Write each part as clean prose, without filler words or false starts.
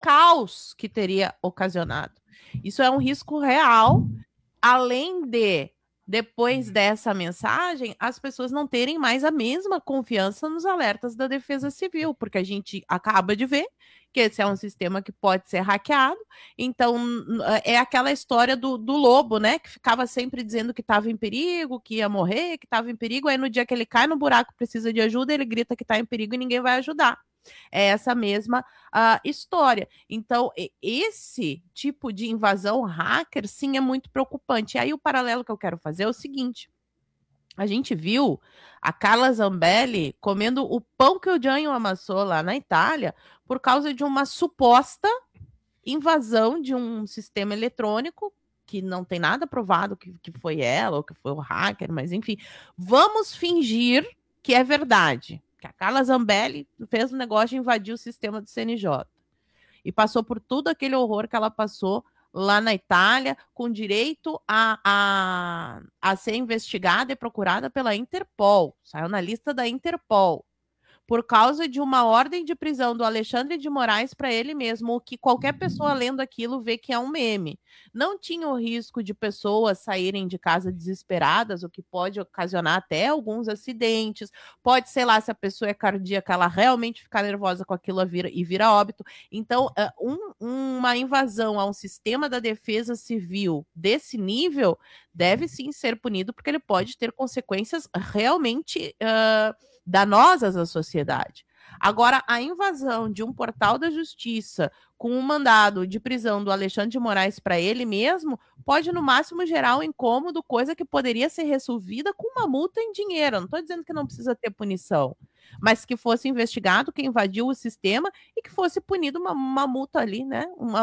caos que teria ocasionado. Isso é um risco real, além de, depois dessa mensagem, as pessoas não terem mais a mesma confiança nos alertas da Defesa Civil, porque a gente acaba de ver que esse é um sistema que pode ser hackeado. Então, é aquela história do lobo, né? Que ficava sempre dizendo que estava em perigo, que ia morrer, que estava em perigo. Aí, no dia que ele cai no buraco, precisa de ajuda, ele grita que está em perigo e ninguém vai ajudar. É essa mesma história. Então, esse tipo de invasão hacker, sim, é muito preocupante. E aí, o paralelo que eu quero fazer é o seguinte. A gente viu a Carla Zambelli comendo o pão que o Janho amassou lá na Itália por causa de uma suposta invasão de um sistema eletrônico que não tem nada provado que foi ela ou que foi o hacker, mas enfim, vamos fingir que é verdade, que a Carla Zambelli fez um negócio de invadir o sistema do CNJ e passou por tudo aquele horror que ela passou lá na Itália, com direito a ser investigada e procurada pela Interpol. Saiu na lista da Interpol. Por causa de uma ordem de prisão do Alexandre de Moraes para ele mesmo, o que qualquer pessoa lendo aquilo vê que é um meme. Não tinha o risco de pessoas saírem de casa desesperadas, o que pode ocasionar até alguns acidentes. Pode, sei lá, se a pessoa é cardíaca, ela realmente ficar nervosa com aquilo e vira óbito. Então, uma invasão a um sistema da defesa civil desse nível deve sim ser punido, porque ele pode ter consequências realmente danosas à sociedade. Agora, a invasão de um portal da justiça com um mandado de prisão do Alexandre de Moraes para ele mesmo pode, no máximo, gerar um incômodo, coisa que poderia ser resolvida com uma multa em dinheiro. Eu não estou dizendo que não precisa ter punição, mas que fosse investigado quem invadiu o sistema e que fosse punido uma multa ali, né?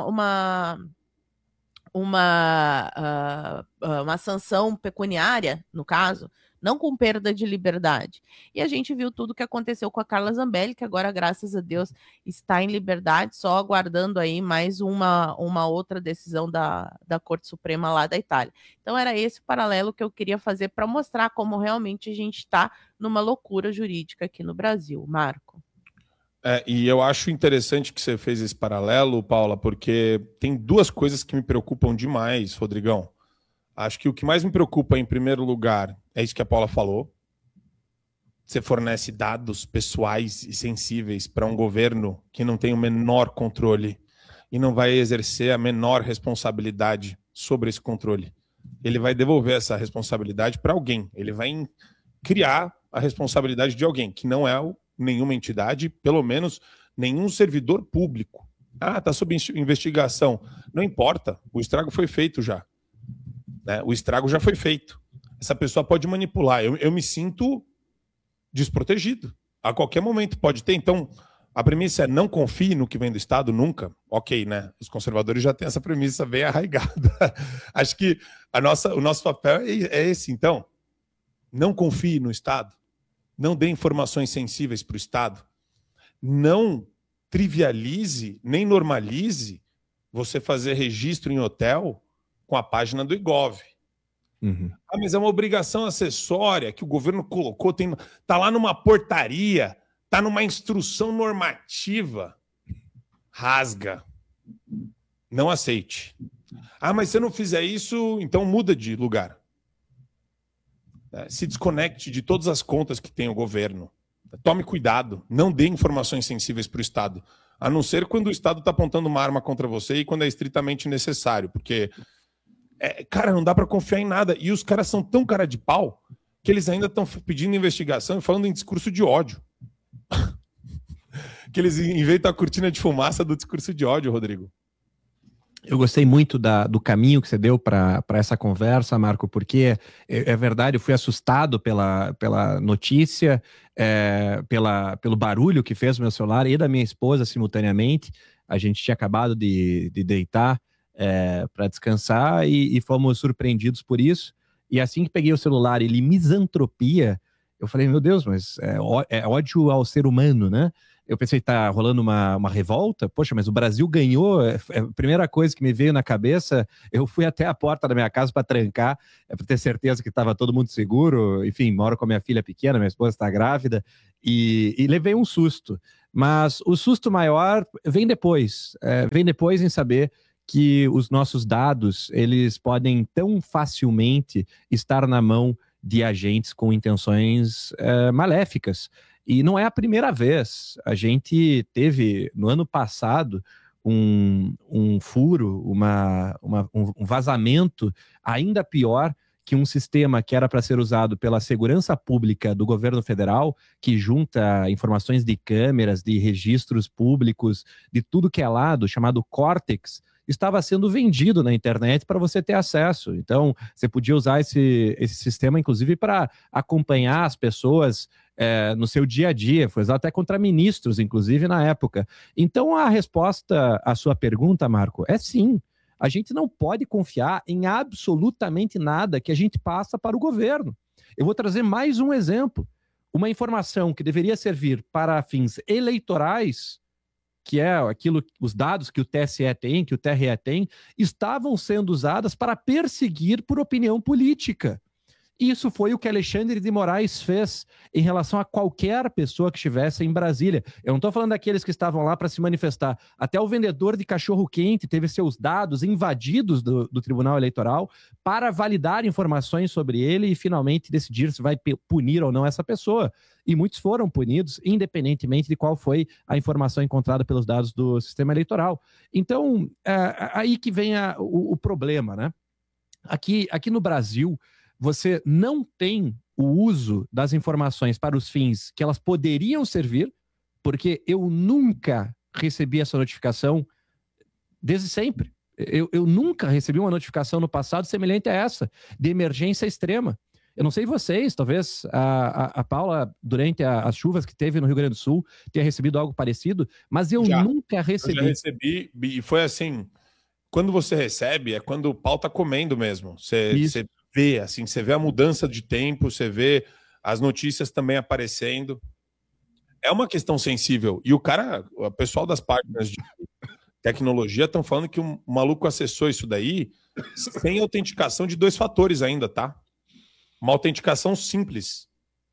Uma sanção pecuniária, no caso, não com perda de liberdade. E a gente viu tudo o que aconteceu com a Carla Zambelli, que agora, graças a Deus, está em liberdade, só aguardando aí mais uma outra decisão da Corte Suprema lá da Itália. Então, era esse o paralelo que eu queria fazer para mostrar como realmente a gente está numa loucura jurídica aqui no Brasil. Marco. E eu acho interessante que você fez esse paralelo, Paula, porque tem duas coisas que me preocupam demais, Rodrigão. Acho que o que mais me preocupa, em primeiro lugar, é isso que a Paula falou. Você fornece dados pessoais e sensíveis para um governo que não tem o menor controle e não vai exercer a menor responsabilidade sobre esse controle. Ele vai devolver essa responsabilidade para alguém. Ele vai criar a responsabilidade de alguém, que não é nenhuma entidade, pelo menos nenhum servidor público. Está sob investigação. Não importa, o estrago foi feito já. Né? O estrago já foi feito. Essa pessoa pode manipular. Eu me sinto desprotegido. A qualquer momento pode ter. Então, a premissa é não confie no que vem do Estado nunca. Ok, né? Os conservadores já têm essa premissa bem arraigada. Acho que o nosso papel é esse, então. Não confie no Estado. Não dê informações sensíveis para o Estado. Não trivialize, nem normalize você fazer registro em hotel com a página do IGOV. Uhum. Mas é uma obrigação acessória que o governo colocou, tá lá numa portaria, tá numa instrução normativa. Rasga. Não aceite. Mas se eu não fizer isso, então muda de lugar. Se desconecte de todas as contas que tem o governo. Tome cuidado. Não dê informações sensíveis para o Estado. A não ser quando o Estado está apontando uma arma contra você e quando é estritamente necessário. Porque, cara, não dá para confiar em nada. E os caras são tão cara de pau que eles ainda estão pedindo investigação e falando em discurso de ódio. Que eles inventam a cortina de fumaça do discurso de ódio, Rodrigo. Eu gostei muito do caminho que você deu para essa conversa, Marco, porque é verdade, eu fui assustado pela notícia, pelo barulho que fez o meu celular e da minha esposa simultaneamente. A gente tinha acabado de deitar para descansar e fomos surpreendidos por isso. E assim que peguei o celular e li misantropia, eu falei, meu Deus, mas é ódio ao ser humano, né? Eu pensei, tá rolando uma revolta? Poxa, mas o Brasil ganhou. A primeira coisa que me veio na cabeça, eu fui até a porta da minha casa para trancar, para ter certeza que estava todo mundo seguro. Enfim, moro com a minha filha pequena, minha esposa está grávida, e levei um susto. Mas o susto maior vem depois. Vem depois em saber que os nossos dados, eles podem tão facilmente estar na mão de agentes com intenções maléficas. E não é a primeira vez. A gente teve, no ano passado, um furo, um vazamento ainda pior que um sistema que era para ser usado pela segurança pública do governo federal, que junta informações de câmeras, de registros públicos, de tudo que é lado, chamado Cortex, estava sendo vendido na internet para você ter acesso. Então, você podia usar esse sistema, inclusive, para acompanhar as pessoas no seu dia a dia. Foi usado até contra ministros, inclusive, na época. Então, a resposta à sua pergunta, Marco, é sim. A gente não pode confiar em absolutamente nada que a gente passa para o governo. Eu vou trazer mais um exemplo. Uma informação que deveria servir para fins eleitorais, que é os dados que o TSE tem, que o TRE tem, estavam sendo usadas para perseguir por opinião política. Isso foi o que Alexandre de Moraes fez em relação a qualquer pessoa que estivesse em Brasília. Eu não estou falando daqueles que estavam lá para se manifestar. Até o vendedor de cachorro-quente teve seus dados invadidos do Tribunal Eleitoral para validar informações sobre ele e finalmente decidir se vai punir ou não essa pessoa. E muitos foram punidos, independentemente de qual foi a informação encontrada pelos dados do sistema eleitoral. Então, aí que vem o problema, né? Aqui no Brasil, você não tem o uso das informações para os fins que elas poderiam servir, porque eu nunca recebi essa notificação desde sempre. Eu nunca recebi uma notificação no passado semelhante a essa, de emergência extrema. Eu não sei vocês, talvez a Paula, durante as chuvas que teve no Rio Grande do Sul, tenha recebido algo parecido, mas eu nunca recebi. Eu já recebi, e foi assim, quando você recebe, é quando o pau tá comendo mesmo. Você vê, assim, você vê a mudança de tempo, você vê as notícias também aparecendo. É uma questão sensível. E o pessoal das páginas de tecnologia estão falando que um maluco acessou isso daí sem autenticação de 2 fatores ainda, tá? Uma autenticação simples.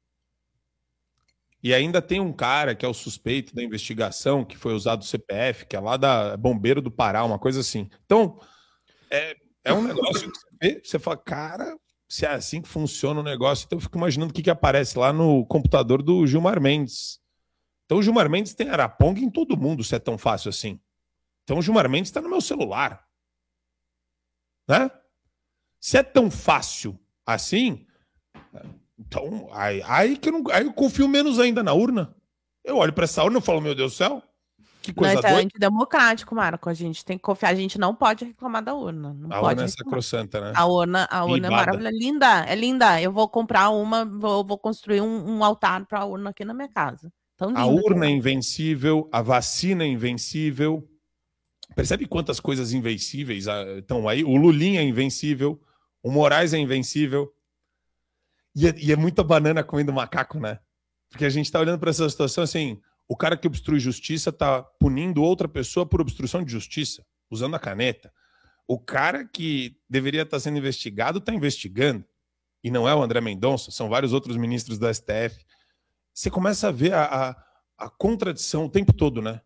E ainda tem um cara que é o suspeito da investigação, que foi usado o CPF, que é lá da Bombeiro do Pará, uma coisa assim. Então, é um negócio que você fala, cara, se é assim que funciona o negócio, então eu fico imaginando o que aparece lá no computador do Gilmar Mendes. Então o Gilmar Mendes tem araponga em todo mundo, se é tão fácil assim. Então o Gilmar Mendes está no meu celular. Né? Se é tão fácil assim, então aí eu confio menos ainda na urna. Eu olho para essa urna e falo, meu Deus do céu, que coisa doida. É antidemocrático, Marco. A gente tem que confiar, a gente não pode reclamar da urna. Não a pode urna é sacrossanta, né? A urna é maravilhosa, é linda. Eu vou comprar vou construir um altar para a urna aqui na minha casa. Tão linda, a urna é invencível, a vacina é invencível. Percebe quantas coisas invencíveis estão aí? O Lulinha é invencível, o Moraes é invencível. E é muita banana comendo macaco, né? Porque a gente está olhando para essa situação assim, o cara que obstrui justiça está punindo outra pessoa por obstrução de justiça, usando a caneta. O cara que deveria estar sendo investigado está investigando. E não é o André Mendonça, são vários outros ministros do STF. Você começa a ver a contradição o tempo todo, né?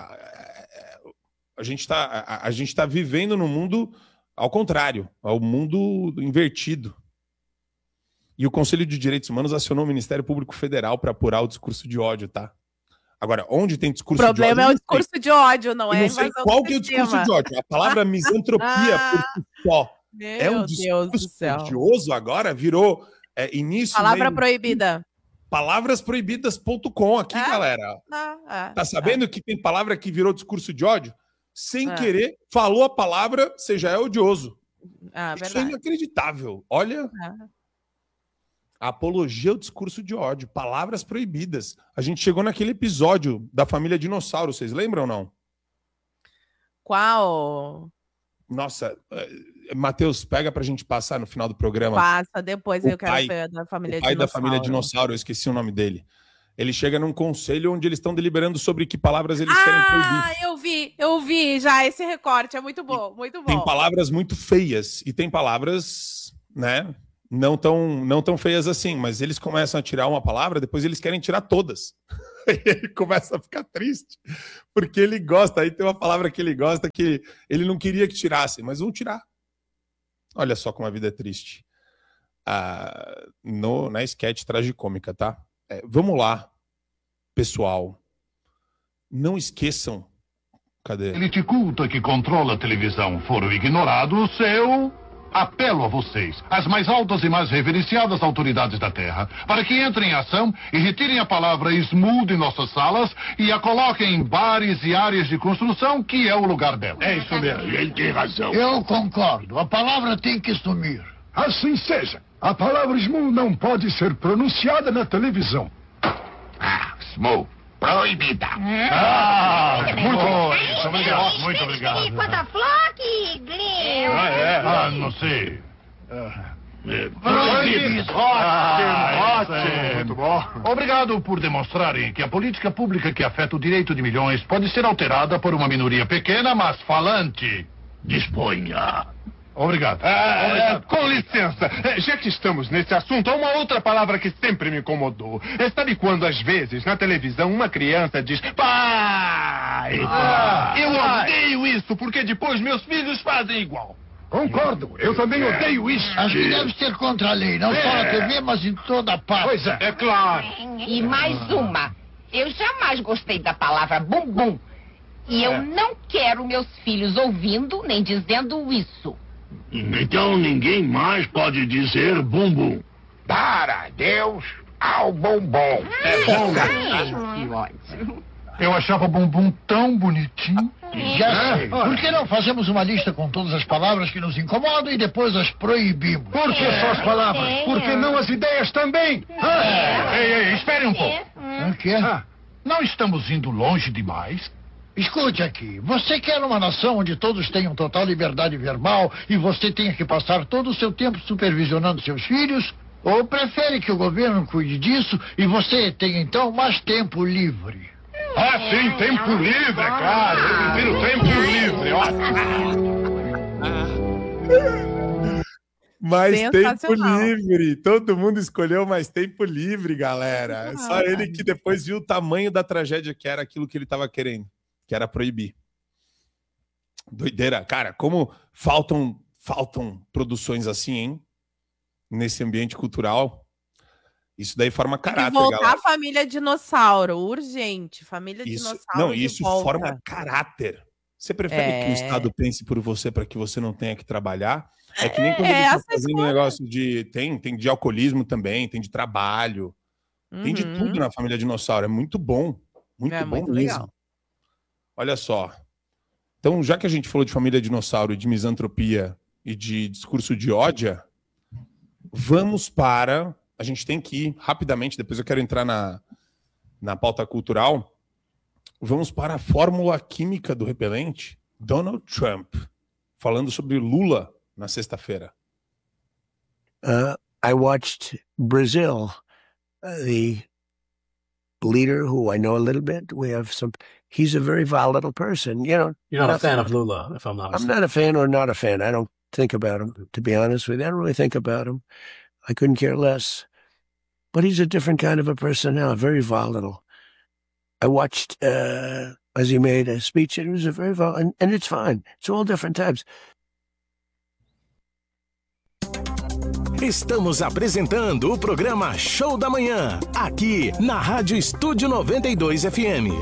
A gente tá vivendo num mundo ao contrário, ao mundo invertido. E o Conselho de Direitos Humanos acionou o Ministério Público Federal para apurar o discurso de ódio, tá? Agora, onde tem discurso de ódio... O problema é o discurso de ódio, não é? Eu não sei qual que é o discurso de ódio. A palavra misantropia por si só. É um discurso odioso agora, virou início... Palavra proibida. Palavrasproibidas.com aqui, galera. Tá sabendo que tem palavra que virou discurso de ódio? Sem querer, falou a palavra, você já é odioso. Isso é inacreditável. Olha... A apologia ao discurso de ódio, palavras proibidas. A gente chegou naquele episódio da família Dinossauro, vocês lembram ou não? Qual? Nossa, Matheus, pega pra gente passar no final do programa. Passa, depois eu quero ver da família Dinossauro. O pai da família Dinossauro, eu esqueci o nome dele. Ele chega num conselho onde eles estão deliberando sobre que palavras eles querem proibir. Eu vi já esse recorte, é muito bom, muito bom. Tem palavras muito feias e tem palavras, né... Não tão feias assim, mas eles começam a tirar uma palavra, depois eles querem tirar todas. E ele começa a ficar triste, porque ele gosta, aí tem uma palavra que ele gosta que ele não queria que tirassem, mas vão tirar. Olha só como a vida é triste. Na sketch tragicômica, tá? Vamos lá, pessoal. Não esqueçam. Cadê? Elite culta que controla a televisão foram ignorados, eu apelo a vocês, as mais altas e mais reverenciadas autoridades da Terra, para que entrem em ação e retirem a palavra esmu de nossas salas e a coloquem em bares e áreas de construção, que é o lugar dela. É isso mesmo, ele tem razão. Eu concordo, a palavra tem que sumir. Assim seja. A palavra esmu não pode ser pronunciada na televisão. Esmu. Proibida. Muito obrigado, muito obrigado. Quanta flock, Glenn. Não sei. Proibido. Ótimo. Muito bom. Obrigado por demonstrarem que a política pública que afeta o direito de milhões pode ser alterada por uma minoria pequena, mas falante. Disponha. Obrigado. Com licença, já que estamos nesse assunto, há uma outra palavra que sempre me incomodou. Sabe quando, às vezes, na televisão, uma criança diz pai? Eu odeio isso, porque depois meus filhos fazem igual. Concordo, eu também odeio isso. Acho que deve ser contra a lei, não só na TV, mas em toda parte. Pois é claro. E mais uma. Eu jamais gostei da palavra bumbum. E eu não quero meus filhos ouvindo nem dizendo isso. Então ninguém mais pode dizer bumbum. Dar adeus ao bombom. Que ótimo. Eu achava bumbum tão bonitinho. Já sei. Por que não fazemos uma lista com todas as palavras que nos incomodam e depois as proibimos? Por que só as palavras? Por que não as ideias também? Ei, espere um pouco. O quê? Não estamos indo longe demais? Escute aqui, você quer uma nação onde todos tenham total liberdade verbal e você tenha que passar todo o seu tempo supervisionando seus filhos? Ou prefere que o governo cuide disso e você tenha então mais tempo livre? Sim, tempo livre, é claro. Eu prefiro tempo livre, ótimo. Mais tempo livre. Todo mundo escolheu mais tempo livre, galera. Só ele que depois viu o tamanho da tragédia que era aquilo que ele estava querendo, que era proibir. Doideira. Cara, como faltam produções assim, hein? Nesse ambiente cultural. Isso daí forma caráter, voltar galera. A família dinossauro, urgente. Família dinossauro. Não, isso forma caráter. Você prefere que o Estado pense por você para que você não tenha que trabalhar? É que nem quando eles estão fazendo negócio de... Tem de alcoolismo também, tem de trabalho. Tem de tudo na família dinossauro. É muito bom. Muito bom mesmo. Legal. Olha só. Então, já que a gente falou de família dinossauro, de misantropia e de discurso de ódio, vamos para... A gente tem que ir rapidamente, depois eu quero entrar na pauta cultural. Vamos para a fórmula química do repelente. Donald Trump, falando sobre Lula na sexta-feira. I watched Brazil, the leader who I know a little bit. He's a very volatile person. You know, you're not a fan of Lula, if I'm not mistaken. I'm not a fan or not a fan. I don't think about him, to be honest with you. I don't really think about him. I couldn't care less. But he's a different kind of a person now, very volatile. I watched as he made a speech, and it was a very volatile, and it's fine. It's all different types. Estamos apresentando o programa Show da Manhã, aqui na Rádio Estúdio 92 FM.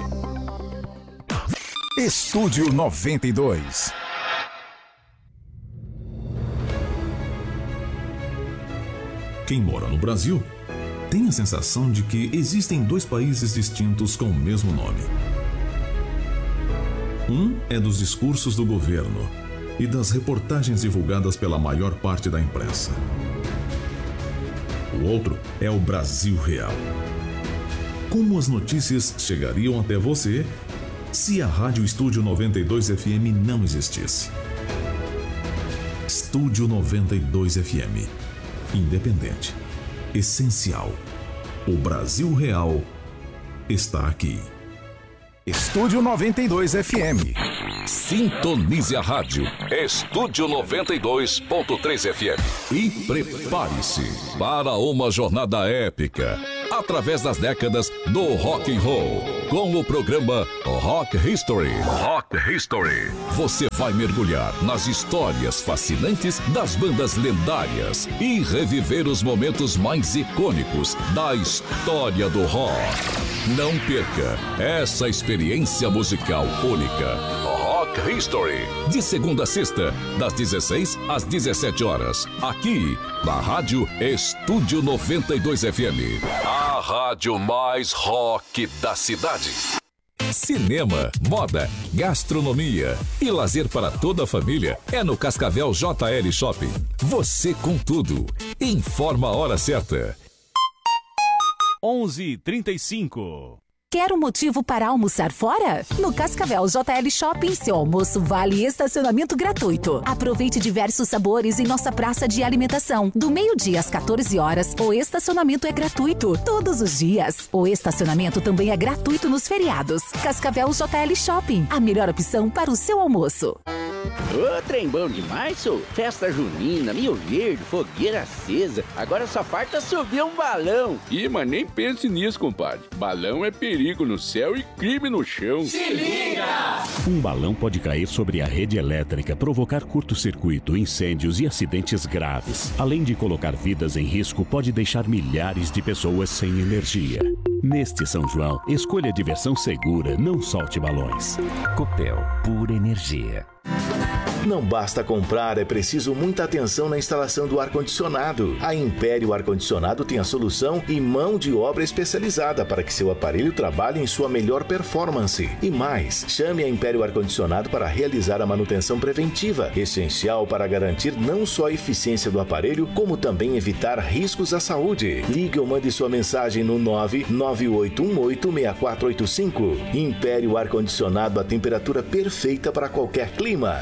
Estúdio 92. Quem mora no Brasil tem a sensação de que existem dois países distintos com o mesmo nome. Um é dos discursos do governo e das reportagens divulgadas pela maior parte da imprensa. O outro é o Brasil real. Como as notícias chegariam até você se a Rádio Estúdio 92 FM não existisse? Estúdio 92 FM. Independente. Essencial. O Brasil real está aqui. Estúdio 92 FM. Sintonize a rádio. Estúdio 92.3 FM. E prepare-se para uma jornada épica através das décadas do rock and roll, com o programa Rock History. Rock History. Você vai mergulhar nas histórias fascinantes das bandas lendárias e reviver os momentos mais icônicos da história do rock. Não perca essa experiência musical única. Rock History, de segunda a sexta, das 16 às 17 horas, aqui na Rádio Estúdio 92 FM, a rádio mais rock da cidade. Cinema, moda, gastronomia e lazer para toda a família é no Cascavel JL Shopping. Você com tudo. Informa a hora certa. 11h35. Quer um motivo para almoçar fora? No Cascavel JL Shopping, seu almoço vale estacionamento gratuito. Aproveite diversos sabores em nossa praça de alimentação. Do meio-dia às 14 horas, o estacionamento é gratuito todos os dias. O estacionamento também é gratuito nos feriados. Cascavel JL Shopping, a melhor opção para o seu almoço. Ô, trem bom demais, sou. Festa junina, Milho Verde, fogueira acesa. Agora só falta subir um balão. Ih, mas nem pense nisso, compadre. Balão é perigo no céu e crime no chão. Se liga! Um balão pode cair sobre a rede elétrica, provocar curto-circuito, incêndios e acidentes graves. Além de colocar vidas em risco, pode deixar milhares de pessoas sem energia. Neste São João, escolha diversão segura, não solte balões. Copel, pura energia. Não basta comprar, é preciso muita atenção na instalação do ar-condicionado. A Império Ar-Condicionado tem a solução e mão de obra especializada para que seu aparelho trabalhe em sua melhor performance. E mais, chame a Império Ar-Condicionado para realizar a manutenção preventiva, essencial para garantir não só a eficiência do aparelho, como também evitar riscos à saúde. Ligue ou mande sua mensagem no 998186485. Império Ar-Condicionado, a temperatura perfeita para qualquer clima.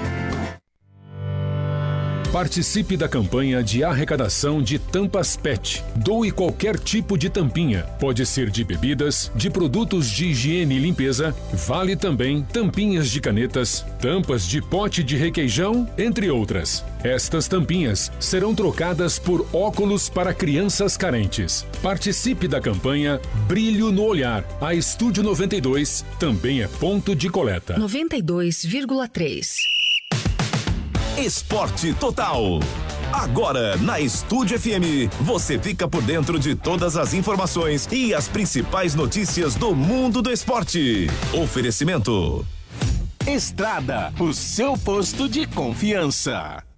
Participe da campanha de arrecadação de tampas PET. Doe qualquer tipo de tampinha. Pode ser de bebidas, de produtos de higiene e limpeza. Vale também tampinhas de canetas, tampas de pote de requeijão, entre outras. Estas tampinhas serão trocadas por óculos para crianças carentes. Participe da campanha Brilho no Olhar. A Estúdio 92 também é ponto de coleta. 92,3. Esporte Total. Agora, na Estúdio FM, você fica por dentro de todas as informações e as principais notícias do mundo do esporte. Oferecimento Estrada, o seu posto de confiança.